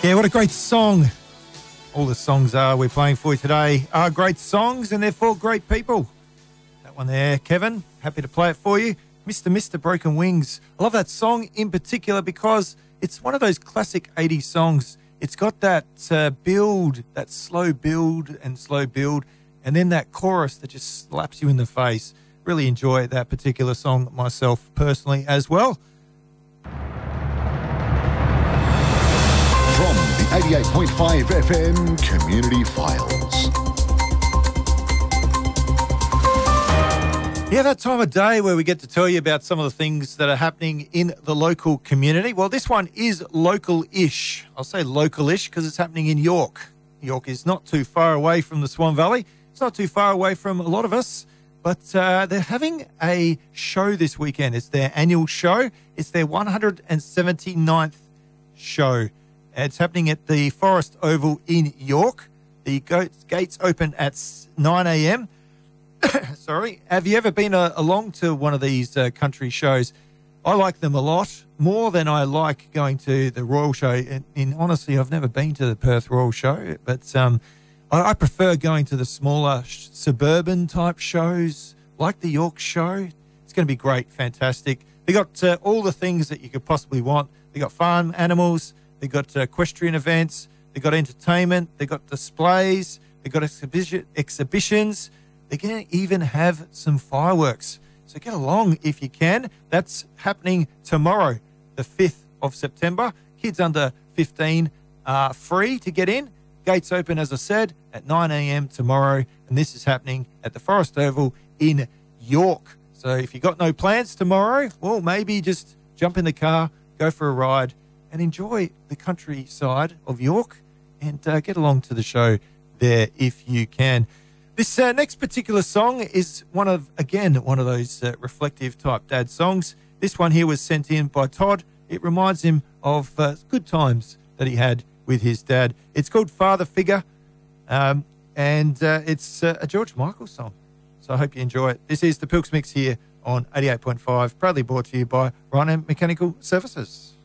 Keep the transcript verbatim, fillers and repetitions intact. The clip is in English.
Yeah, what a great song. All the songs uh, we're playing for you today are great songs and they're for great people. That one there, Kevin, happy to play it for you. Mister Mister Broken Wings. I love that song in particular because it's one of those classic eighties songs. It's got that uh, build, that slow build and slow build, and then that chorus that just slaps you in the face. Really enjoy that particular song myself personally as well. From the eighty-eight point five F M Community Files. Yeah, that time of day where we get to tell you about some of the things that are happening in the local community. Well, this one is local-ish. I'll say local-ish because it's happening in York. York is not too far away from the Swan Valley. It's not too far away from a lot of us. But uh, they're having a show this weekend. It's their annual show. It's their one hundred seventy-ninth show. It's happening at the Forest Oval in York. The gates open at nine a m Sorry. Have you ever been uh, along to one of these uh, country shows? I like them a lot, more than I like going to the Royal Show. And, and honestly, I've never been to the Perth Royal Show, but um, I, I prefer going to the smaller sh- suburban type shows like the York Show. It's going to be great, fantastic. They got uh, all the things that you could possibly want. They got farm animals. They got uh, equestrian events. They got entertainment. They got displays. They got exhibition, exhibitions. They're going to even have some fireworks. So get along if you can. That's happening tomorrow, the fifth of September. Kids under fifteen are free to get in. Gates open, as I said, at nine a m tomorrow. And this is happening at the Forest Oval in York. So if you've got no plans tomorrow, well, maybe just jump in the car, go for a ride, and enjoy the countryside of York and uh, get along to the show there if you can. This uh, next particular song is one of, again, one of those uh, reflective type dad songs. This one here was sent in by Todd. It reminds him of uh, good times that he had with his dad. It's called Father Figure, um, and uh, it's uh, a George Michael song. So I hope you enjoy it. This is the Pilks Mix here on eighty-eight point five, proudly brought to you by Ryan Mechanical Services.